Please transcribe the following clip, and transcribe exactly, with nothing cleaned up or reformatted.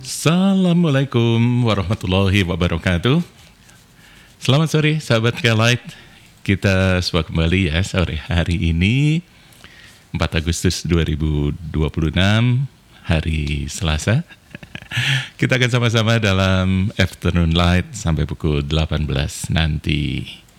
Assalamualaikum warahmatullahi wabarakatuh. Selamat sore sahabat K-Light. Kita semua kembali ya sore hari ini empat Agustus dua ribu dua puluh enam, hari Selasa. Kita akan sama-sama dalam Afternoon Light sampai pukul delapan belas nanti.